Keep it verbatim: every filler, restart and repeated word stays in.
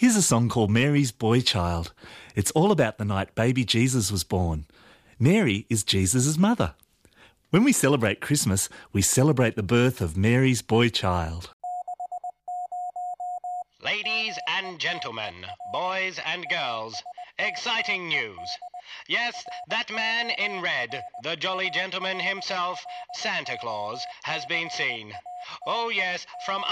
Here's a song called Mary's Boy Child. It's all about the night baby Jesus was born. Mary is Jesus' mother. When we celebrate Christmas, we celebrate the birth of Mary's boy child. Ladies and gentlemen, boys and girls, exciting news. Yes, that man in red, the jolly gentleman himself, Santa Claus, has been seen. Oh yes, from